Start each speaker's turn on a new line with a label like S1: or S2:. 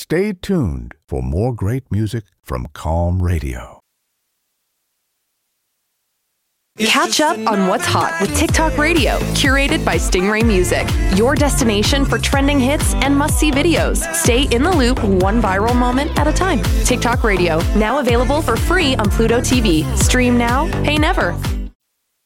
S1: Stay tuned for more great music from Calm Radio.
S2: Catch up on what's hot with TikTok Radio, curated by Stingray Music. Your destination for trending hits and must-see videos. Stay in the loop, one viral moment at a time. TikTok Radio, now available for free on Pluto TV. Stream now, pay never.